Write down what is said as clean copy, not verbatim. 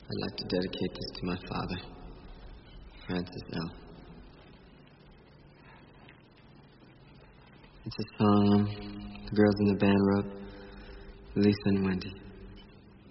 I'd like to dedicate this to my father, Francis L. It's a song the girls in the band wrote, Lisa and Wendy.